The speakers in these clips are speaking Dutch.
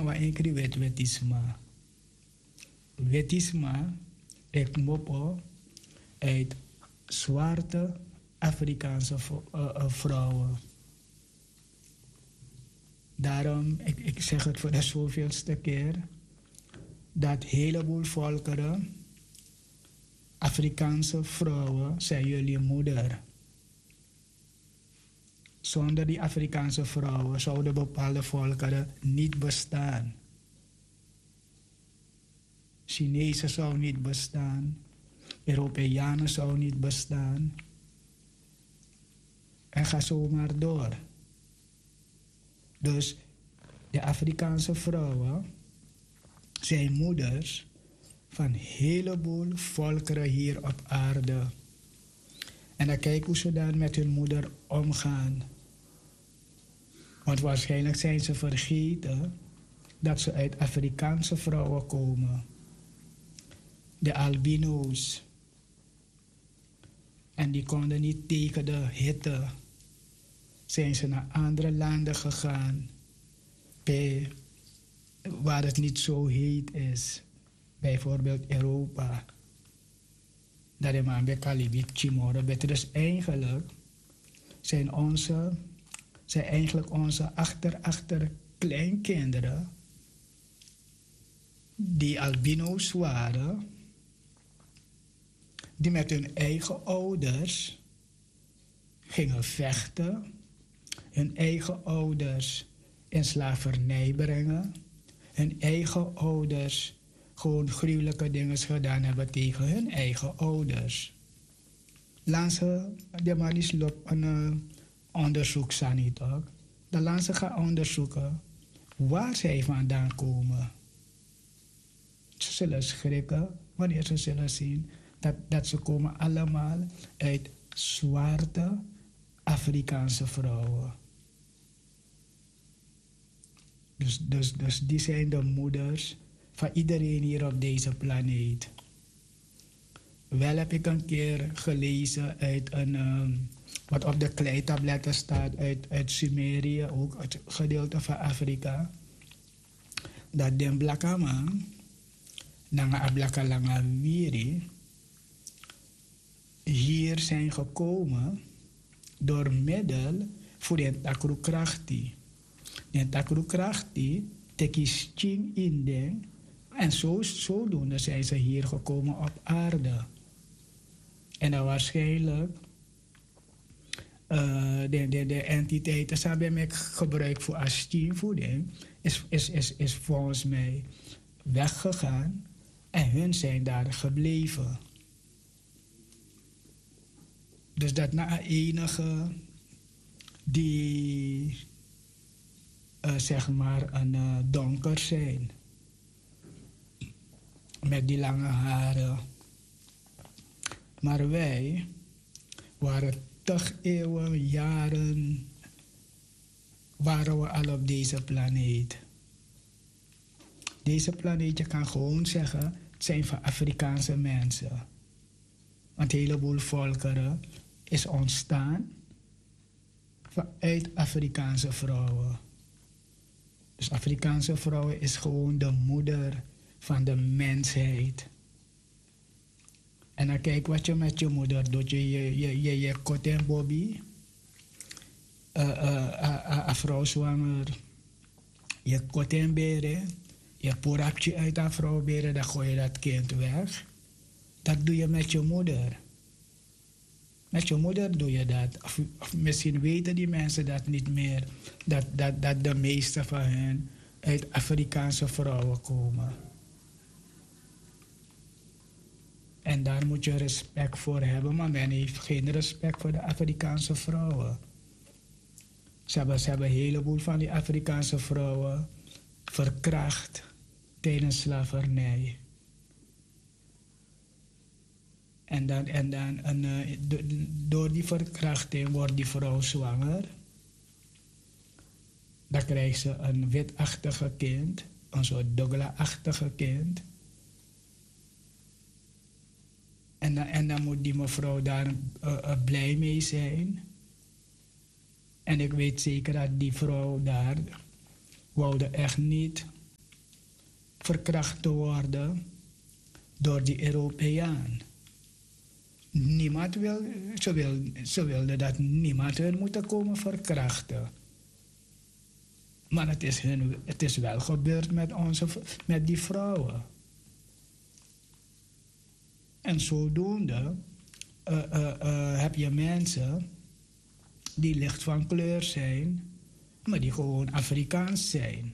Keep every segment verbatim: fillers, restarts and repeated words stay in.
wa inkri wet wetisma. Wetisma, ik mopo uit zwarte Afrikaanse uh, uh, vrouwen. Daarom, ik, ik zeg het voor de zoveelste keer, dat heleboel volkeren, Afrikaanse vrouwen, zijn jullie moeder. Zonder die Afrikaanse vrouwen zouden bepaalde volkeren niet bestaan. Chinezen zouden niet bestaan. Europeanen zouden niet bestaan. En ga zo maar door. Dus de Afrikaanse vrouwen zijn moeders van een heleboel volkeren hier op aarde. En dan kijk hoe ze dan met hun moeder omgaan. Want waarschijnlijk zijn ze vergeten dat ze uit Afrikaanse vrouwen komen. De albino's. En die konden niet tegen de hitte. Zijn ze naar andere landen gegaan. Bij, waar het niet zo heet is. Bijvoorbeeld Europa. Dat is maar bij Kalibit Chimoro. Dus eigenlijk zijn onze, zijn eigenlijk onze achter, achter kleinkinderen die albino's waren, die met hun eigen ouders gingen vechten, hun eigen ouders in slavernij brengen, hun eigen ouders gewoon gruwelijke dingen gedaan hebben tegen hun eigen ouders. Laat ze de manies op een uh, onderzoek zijn niet ook. Dan laat ze gaan onderzoeken waar zij vandaan komen. Ze zullen schrikken wanneer ze zullen zien dat, dat ze komen allemaal uit zwarte Afrikaanse vrouwen. Dus, dus, dus die zijn de moeders van iedereen hier op deze planeet. Wel heb ik een keer gelezen uit een, um, wat op de kleitabletten staat uit, uit Sumerië, ook het gedeelte van Afrika, dat den blakaman, nanga ablaka langa wiri, hier zijn gekomen door middel voor de takrokrachti. De takrokrachti tekis ching in den. En zo, zodoende zijn ze hier gekomen op aarde. En dan waarschijnlijk uh, de, de, de entiteiten die hebben mij gebruikt voor als teamvoeding, is, is, is, is volgens mij weggegaan en hun zijn daar gebleven. Dus dat na enige die uh, zeg maar een uh, donker zijn. Met die lange haren. Maar wij waren tig eeuwen, jaren, waren we al op deze planeet. Deze planeet, je kan gewoon zeggen, het zijn van Afrikaanse mensen. Want een heleboel volkeren is ontstaan vanuit Afrikaanse vrouwen. Dus Afrikaanse vrouwen is gewoon de moeder van de mensheid. En dan kijk wat je met je moeder doet. Je, je, je, je, je kot en Bobby. Een uh, uh, uh, vrouw zwanger. Je kot en beren. Je porapje uit dat vrouw beren. Dan gooi je dat kind weg. Dat doe je met je moeder. Met je moeder doe je dat. Of, of misschien weten die mensen dat niet meer. Dat, dat, dat de meeste van hen uit Afrikaanse vrouwen komen. En daar moet je respect voor hebben, maar men heeft geen respect voor de Afrikaanse vrouwen. Ze hebben, ze hebben een heleboel van die Afrikaanse vrouwen verkracht tijdens slavernij. En dan, en dan een, uh, door die verkrachting wordt die vrouw zwanger. Dan krijgt ze een witachtige kind, een soort Douglas-achtige kind. En dan, en dan moet die mevrouw daar uh, uh, blij mee zijn. En ik weet zeker dat die vrouw daar wou echt niet verkracht te worden door die Europeaan. Niemand wil, ze, wil, ze wilden dat niemand hun moet komen verkrachten. Maar het is, hun, het is wel gebeurd met, onze, met die vrouwen. En zodoende uh, uh, uh, heb je mensen die licht van kleur zijn, maar die gewoon Afrikaans zijn.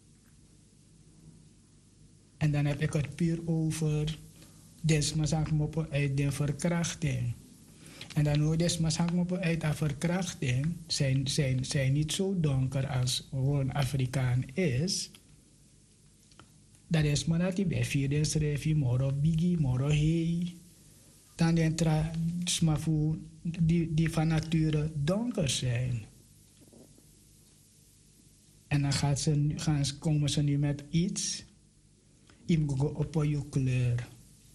En dan heb ik het puur over desmasakmoppen uit de verkrachting. En dan hoe desmasakmoppen uit de verkrachting zijn, zijn, zijn niet zo donker als gewoon Afrikaan is. Dat is maar dat die bij vierde schrijf moro bigi, moro hei. Dan die tra smafu die, die van nature donker zijn. En dan gaat ze, gaan, komen ze nu met iets. Im go op je kleur.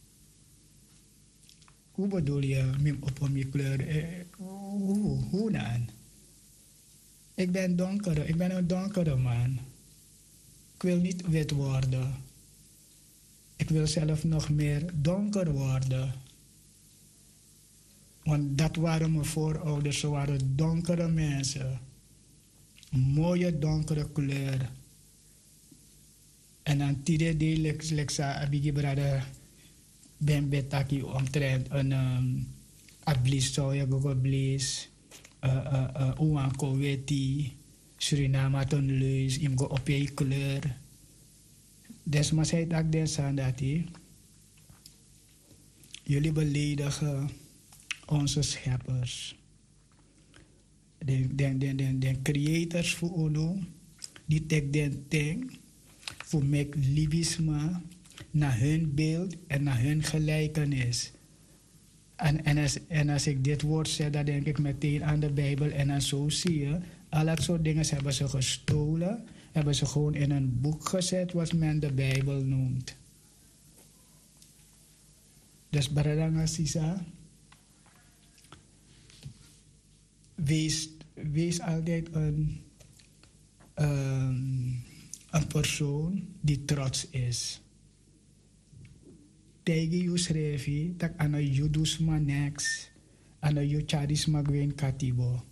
Hoe bedoel je mim op je kleur? Eh, hoe, hoe dan? Ik ben donker, ik ben een donkere man. Ik wil niet wit worden. Ik wil zelf nog meer donker worden. Want dat waren mijn voorouders, ze waren donkere mensen. Mooie donkere kleur. En dan tide de leksa abigi brada ben betaki omtrent een um, ablis zou je gogo blis. Uwan koweti. Suriname had een leus, im go op je kleur. Desma zei dat des aan dat hij. Jullie beledigen onze scheppers. De, de, de, de, de creators voor UNO, die tek den ting, voor mek libisme naar hun beeld en naar hun gelijkenis. En, en, als, en als ik dit woord zeg, dan denk ik meteen aan de Bijbel. En dan zo zie je, al dat soort dingen hebben ze gestolen. Hebben ze gewoon in een boek gezet wat men de Bijbel noemt. Dus Baradanga Sisa, wees, wees altijd een, um, een persoon die trots is. Tegen je schrijf je dat aan een judus manex, aan een jucharis magwin katibo.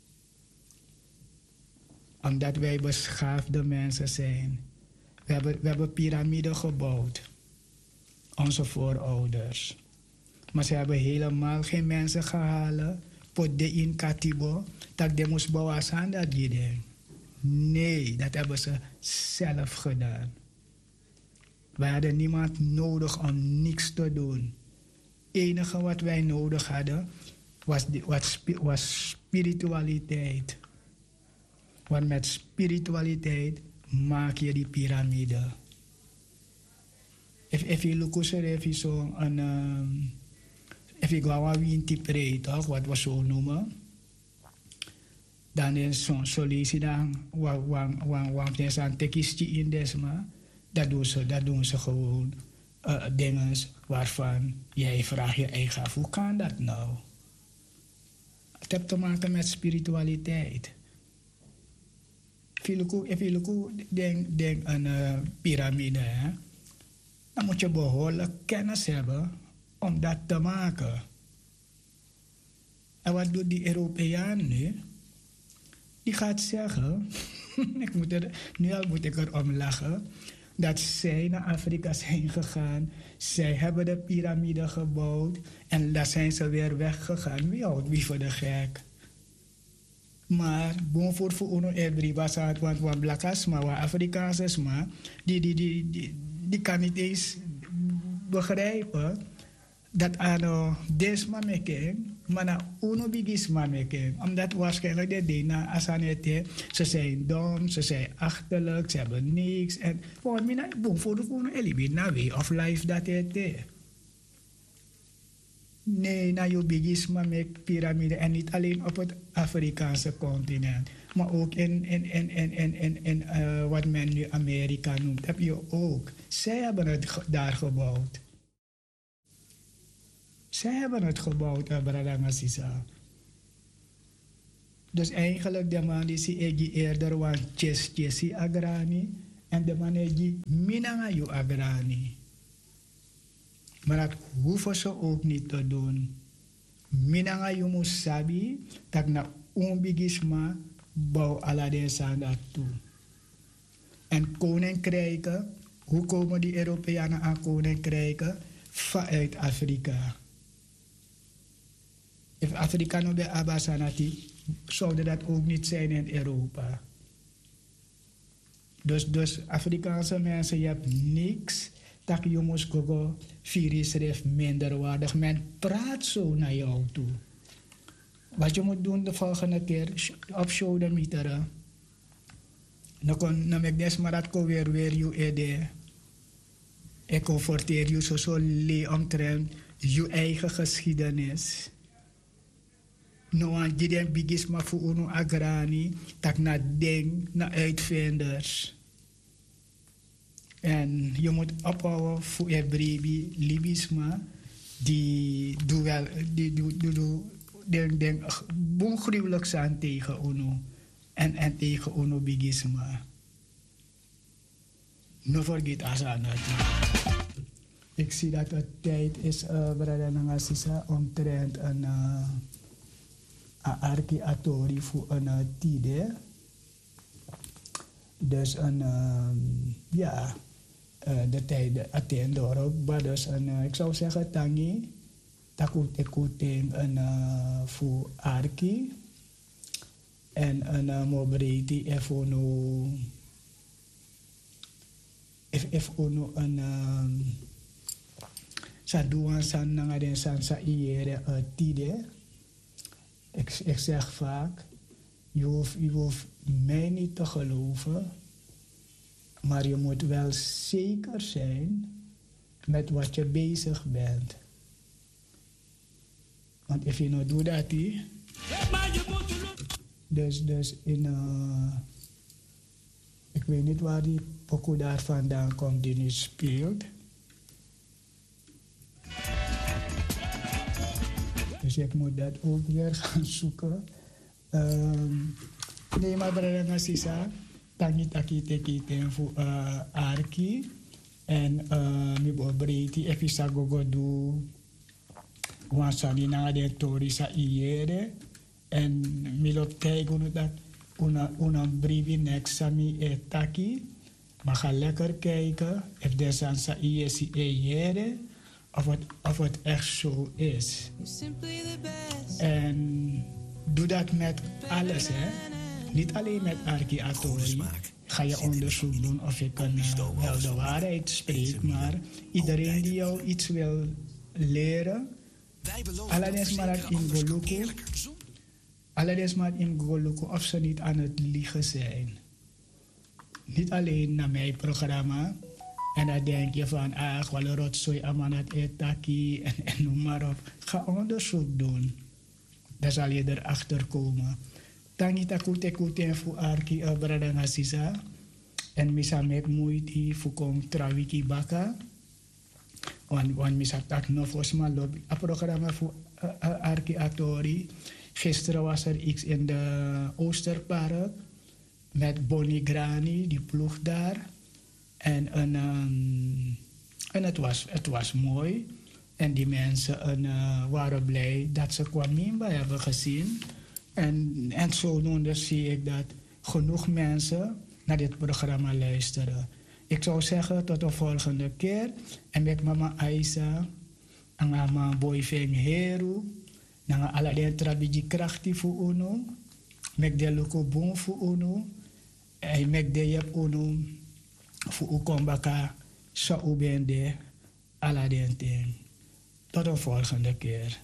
Omdat wij beschaafde mensen zijn. We hebben, we hebben piramiden gebouwd. Onze voorouders. Maar ze hebben helemaal geen mensen gehaald. Pot de in katibo. Dat de moest bouwen aan dat je. Nee, dat hebben ze zelf gedaan. Wij hadden niemand nodig om niks te doen. Het enige wat wij nodig hadden was, die, was, was spiritualiteit. Want met spiritualiteit maak je die piramide. If je look if je zo een, um, if je gewoon een type toch, wat we zo noemen, dan is zo'n solutie dan, wat wat is aan tekstje in desma, dat doen ze, dat doen ze gewoon uh, dingen waarvan jij vraagt je eigen af, hoe kan dat nou? Het heeft te maken met spiritualiteit. If je denk, denk aan een uh, piramide, hè, dan moet je behoorlijk kennis hebben om dat te maken. En wat doet die Europeaan nu? Die gaat zeggen, ik moet er, nu al moet ik erom lachen, dat zij naar Afrika zijn gegaan, zij hebben de piramide gebouwd en daar zijn ze weer weggegaan. Wie houdt wie voor de gek? Maar bon voor voor uno every was het want want blakas maar wat Afrikaans maar die die die die die kan niet eens begrijpen dat ano desma meken maar na uno bigisma meken omdat waarschijnlijk de dina asanete ze zijn dom, ze zijn achterlijk, ze hebben niks en voor mij bon voor de uno elibi na way of life dat het nee, na je bigisma met piramide en niet alleen op het Afrikaanse continent, maar ook in, in, in, in, in, in, in uh, wat men nu Amerika noemt, heb je ook. Zij hebben het ge daar gebouwd. Zij hebben het gebouwd, uh, Bradamasisa. Dus eigenlijk de man die zie ik eerder want ches chesi agrani En de manier die minanga yu agrani. Maar dat hoeven ze ook niet te doen. Minanga yu musabi, tak na onbigisma bouw aladen aan dat toe. En koninkrijken, hoe komen die Europeanen aan koninkrijken? Vanuit Afrika. If Afrika no be abasanati, zou dat ook niet zijn in Europa. Dus, dus Afrikaanse mensen, je hebt niks dat je moest gogo virisref minderwaardig. Men praat zo naar jou toe. Wat je moet doen de volgende keer, op show de meter. Dan kon na mek des maar dat ko weer weer je ede. Ik conforteer je zo zo le omtrent je eigen geschiedenis. No aan die den bigis maar voor uno agrani, tak na ding, na uitvinders. En je moet ophouden voor je brebi, libisma, die doe wel, die doe, doe, doe, denk, denk, boem gruwelijk zijn tegen uno. En, en tegen uno bigisma. No forget asana. Ik zie dat het tijd is, uh, brada Nangasisa, omtrent een uh, arki atori voor een uh, tide. Dus een, uh, ja, uh, de tijd attend daarop. Maar dus een, uh, ik zou zeggen, tangi, takut ekuting een uh, voor arki. En een uh, mobreti even no, even no een um, saduan san nanga den san sa iere uh, tide. Ik, ik zeg vaak, je hoeft, je hoeft mij niet te geloven, maar je moet wel zeker zijn met wat je bezig bent. Want als je nou doet dat, die, dus, dus in, uh, ik weet niet waar die pokoe daar vandaan komt die nu speelt. Dus ik moet dat ook weer gaan zoeken. Um, nee, maar brada Nasisa, tangi taki teki ten voor uh, Arki. En uh, mi bo breiti efisa gogo do wansani na de torisa iere. En mi lop kijken dat una una brivi next sami e taki. Maar ga lekker kijken of de sansa iesi iere. Of het, of het echt zo is. En doe dat met alles, hè. Niet alleen met Arki Atori. Ga je onderzoek doen of je kan uh, wel de waarheid spreken. Maar iedereen die jou iets wil leren. Allemaal maar in Goluku. Allemaal maar in Goluku of ze niet aan het liegen zijn. Niet alleen naar mijn programma. En dan denk je van, ah, wel een rotzooi, amanat etaki en, en noem maar op. Ga onderzoek doen. Dan zal je erachter komen. Tangi takute kute voor Arki uh, brada Nasisa. En misa mek moeite voor kom trawiki baka. Want, want misa tak no fosma lobby. Een programma voor uh, uh, Arki Atori. Gisteren was er iets in de Oosterpark. Met Bonnie Grani, die ploeg daar. En, een, um, en het, was, het was mooi. En die mensen een, uh, waren blij dat ze Kwamimba hebben gezien. En, en zodoende zie ik dat genoeg mensen naar dit programma luisteren. Ik zou zeggen tot de volgende keer. En met mama Aisa, en mama Boyfeng Heru, en alle die trabiji krachti voor uno, met de loko bon voor uno, en met de jep uno. Voor u kom baka, zo u bende, alla den ting. Tot de volgende keer.